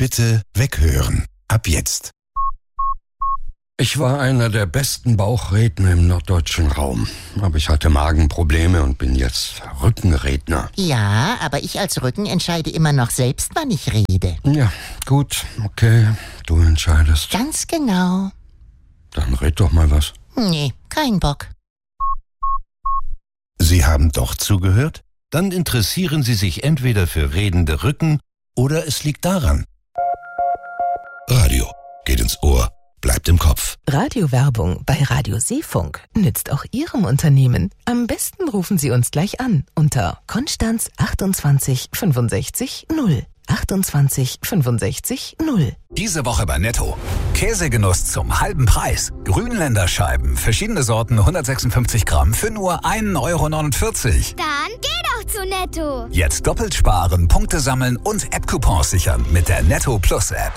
bitte weghören. Ab jetzt. Ich war einer der besten Bauchredner im norddeutschen Raum. Aber ich hatte Magenprobleme und bin jetzt Rückenredner. Ja, aber ich als Rücken entscheide immer noch selbst, wann ich rede. Ja, gut, okay, du entscheidest. Ganz genau. Dann red doch mal was. Nee, kein Bock. Sie haben doch zugehört? Dann interessieren Sie sich entweder für redende Rücken oder es liegt daran. Radio geht ins Ohr, bleibt im Kopf. Radiowerbung bei Radio Seefunk nützt auch Ihrem Unternehmen. Am besten rufen Sie uns gleich an unter Konstanz 28 65 0. 28 65 0. Diese Woche bei Netto. Käsegenuss zum halben Preis. Grünländerscheiben, verschiedene Sorten, 156 Gramm für nur 1,49 Euro. Dann geh doch zu Netto. Jetzt doppelt sparen, Punkte sammeln und App-Coupons sichern mit der Netto Plus App.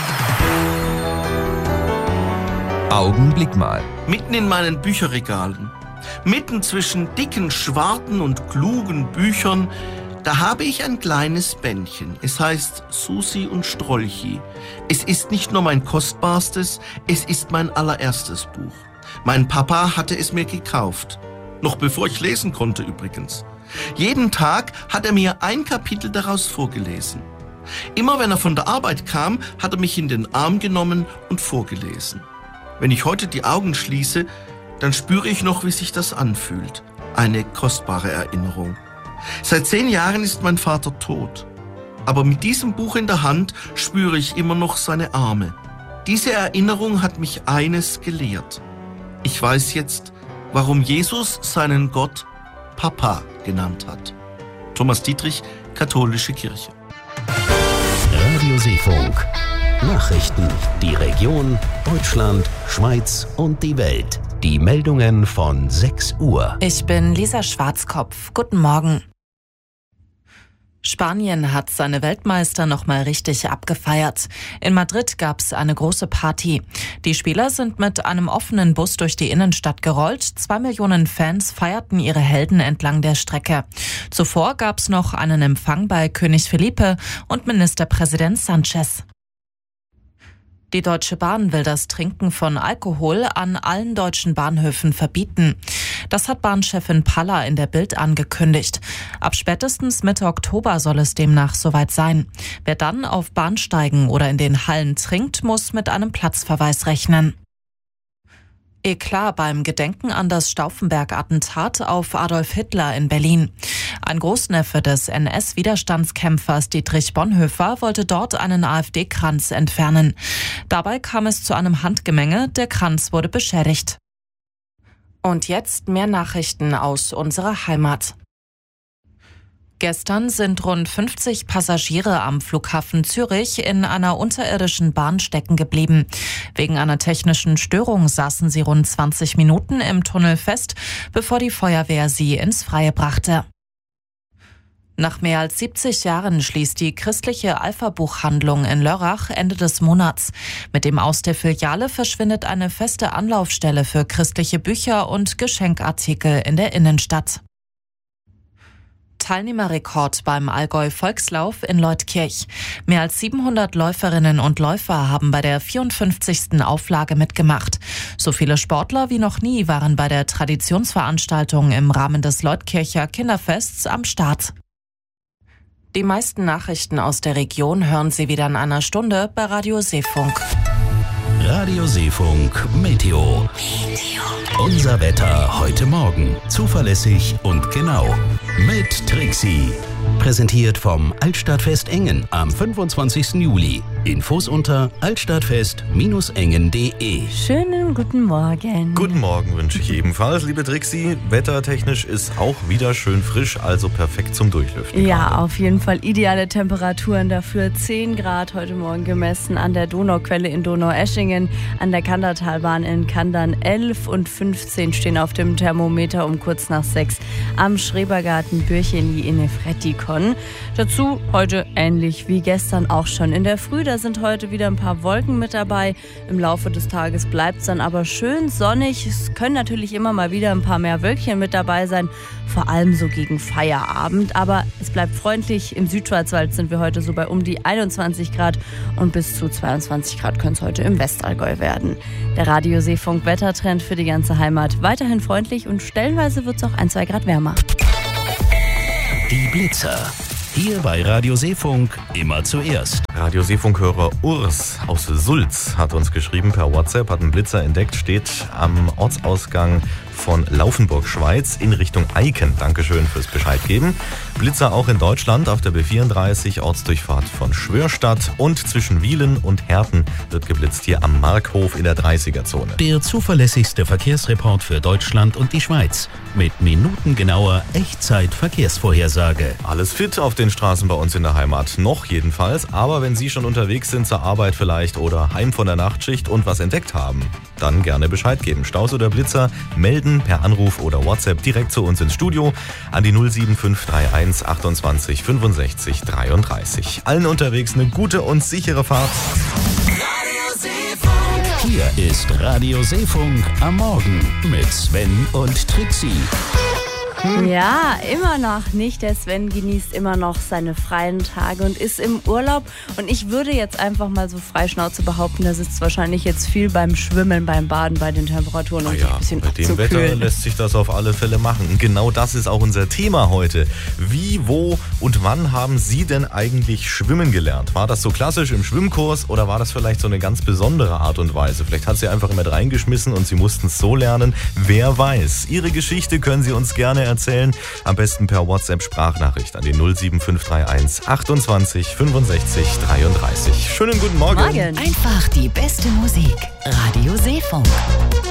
Augenblick mal. Mitten in meinen Bücherregalen, mitten zwischen dicken, schwarzen und klugen Büchern, da habe ich ein kleines Bändchen. Es heißt Susi und Strolchi. Es ist nicht nur mein kostbarstes, es ist mein allererstes Buch. Mein Papa hatte es mir gekauft. Noch bevor ich lesen konnte übrigens. Jeden Tag hat er mir ein Kapitel daraus vorgelesen. Immer wenn er von der Arbeit kam, hat er mich in den Arm genommen und vorgelesen. Wenn ich heute die Augen schließe, dann spüre ich noch, wie sich das anfühlt. Eine kostbare Erinnerung. Seit 10 Jahren ist mein Vater tot. Aber mit diesem Buch in der Hand spüre ich immer noch seine Arme. Diese Erinnerung hat mich eines gelehrt. Ich weiß jetzt, warum Jesus seinen Gott Papa genannt hat. Thomas Dietrich, Katholische Kirche. Radio Seefunk. Nachrichten, die Region, Deutschland, Schweiz und die Welt. Die Meldungen von 6 Uhr. Ich bin Lisa Schwarzkopf. Guten Morgen. Spanien hat seine Weltmeister nochmal richtig abgefeiert. In Madrid gab's eine große Party. Die Spieler sind mit einem offenen Bus durch die Innenstadt gerollt. 2 Millionen Fans feierten ihre Helden entlang der Strecke. Zuvor gab's noch einen Empfang bei König Felipe und Ministerpräsident Sanchez. Die Deutsche Bahn will das Trinken von Alkohol an allen deutschen Bahnhöfen verbieten. Das hat Bahnchefin Paller in der Bild angekündigt. Ab spätestens Mitte Oktober soll es demnach soweit sein. Wer dann auf Bahnsteigen oder in den Hallen trinkt, muss mit einem Platzverweis rechnen. Eklat beim Gedenken an das Stauffenberg-Attentat auf Adolf Hitler in Berlin. Ein Großneffe des NS-Widerstandskämpfers Dietrich Bonhoeffer wollte dort einen AfD-Kranz entfernen. Dabei kam es zu einem Handgemenge, der Kranz wurde beschädigt. Und jetzt mehr Nachrichten aus unserer Heimat. Gestern sind rund 50 Passagiere am Flughafen Zürich in einer unterirdischen Bahn stecken geblieben. Wegen einer technischen Störung saßen sie rund 20 Minuten im Tunnel fest, bevor die Feuerwehr sie ins Freie brachte. Nach mehr als 70 Jahren schließt die christliche Alpha-Buchhandlung in Lörrach Ende des Monats. Mit dem Aus der Filiale verschwindet eine feste Anlaufstelle für christliche Bücher und Geschenkartikel in der Innenstadt. Teilnehmerrekord beim Allgäu-Volkslauf in Leutkirch. Mehr als 700 Läuferinnen und Läufer haben bei der 54. Auflage mitgemacht. So viele Sportler wie noch nie waren bei der Traditionsveranstaltung im Rahmen des Leutkircher Kinderfests am Start. Die meisten Nachrichten aus der Region hören Sie wieder in einer Stunde bei Radio Seefunk. Radio Seefunk Meteo. Unser Wetter heute Morgen. Zuverlässig und genau. Mit Trixie. Präsentiert vom Altstadtfest Engen am 25. Juli. Infos unter altstadtfest-engen.de. Schönen guten Morgen. Guten Morgen wünsche ich ebenfalls, liebe Trixie. Wettertechnisch ist auch wieder schön frisch, also perfekt zum Durchlüften. Ja, gerade. auf jeden Fall ideale Temperaturen dafür. 10 Grad heute Morgen gemessen an der Donauquelle in Donaueschingen, an der Kandertalbahn in Kandern 11 und 15 stehen auf dem Thermometer um kurz nach 6 am Schrebergarten Bürcheli in Nefretikon. Dazu heute ähnlich wie gestern auch schon in der Früh Da sind heute wieder ein paar Wolken mit dabei. Im Laufe des Tages bleibt es dann aber schön sonnig. Es können natürlich immer mal wieder ein paar mehr Wölkchen mit dabei sein, vor allem so gegen Feierabend. Aber es bleibt freundlich. Im Südschwarzwald sind wir heute so bei um die 21 Grad und bis zu 22 Grad können es heute im Westallgäu werden. Der Radio Seefunk Wettertrend für die ganze Heimat. Weiterhin freundlich und stellenweise wird es auch 1-2 Grad wärmer. Die Blitzer. Hier bei Radio Seefunk immer zuerst. Radio Seefunk-Hörer Urs aus Sulz hat uns geschrieben per WhatsApp, hat einen Blitzer entdeckt, steht am Ortsausgang von Laufenburg, Schweiz, in Richtung Eiken. Dankeschön fürs Bescheid geben. Blitzer auch in Deutschland auf der B34, Ortsdurchfahrt von Schwörstadt, und zwischen Wielen und Herten wird geblitzt hier am Markhof in der 30er-Zone. Der zuverlässigste Verkehrsreport für Deutschland und die Schweiz. Mit minutengenauer Echtzeit-Verkehrsvorhersage. Alles fit auf den Straßen bei uns in der Heimat. Noch jedenfalls. Aber wenn Sie schon unterwegs sind zur Arbeit vielleicht oder heim von der Nachtschicht und was entdeckt haben, dann gerne Bescheid geben. Staus oder Blitzer melden per Anruf oder WhatsApp direkt zu uns ins Studio an die 07531 28 65 33. Allen unterwegs eine gute und sichere Fahrt. Hier ist Radio Seefunk am Morgen mit Sven und Trixie. Ja, immer noch nicht. Der Sven genießt immer noch seine freien Tage und ist im Urlaub. Und ich würde jetzt einfach mal so freischnauze behaupten, der sitzt wahrscheinlich jetzt viel beim Schwimmen, beim Baden, bei den Temperaturen, um sich ein bisschen abzukühlen. Bei dem Wetter lässt sich das auf alle Fälle machen. Und genau das ist auch unser Thema heute. Wie, wo und wann haben Sie denn eigentlich schwimmen gelernt? War das so klassisch im Schwimmkurs oder war das vielleicht so eine ganz besondere Art und Weise? Vielleicht hat Sie einfach mit reingeschmissen und Sie mussten es so lernen. Wer weiß. Ihre Geschichte können Sie uns gerne erzählen. Am besten per WhatsApp-Sprachnachricht an die 07531 28 65 33. Schönen guten Morgen. Einfach die beste Musik. Radio Seefunk.